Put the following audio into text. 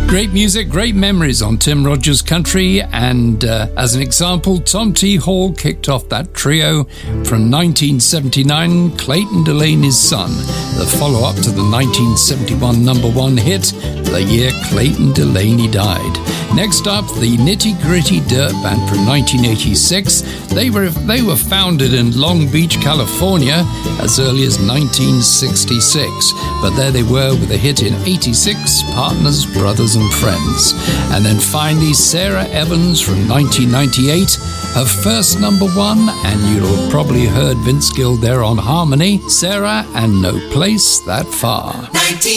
Great music, great memories on Tim Rogers Country, and as an example, Tom T. Hall kicked off that trio from 1979, Clayton Delaney's Son, the follow-up to the 1971 number one hit, the year Clayton Delaney died. Next up, the Nitty Gritty Dirt Band from 1986. They were founded in Long Beach, California as early as 1966, but there they were with a hit in 86, Partners, Brothers and Friends. And then finally, Sarah Evans from 1998, her first number one, and you'll have probably heard Vince Gill there on harmony, Sarah and No Place That Far.